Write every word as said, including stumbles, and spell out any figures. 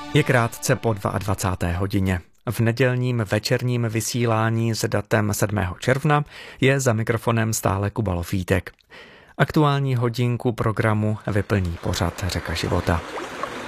Je krátce po dvacáté druhé hodině. V nedělním večerním vysílání s datem sedmého června je za mikrofonem stále Kuba Lofítek. Aktuální hodinku programu vyplní pořad Řeka života.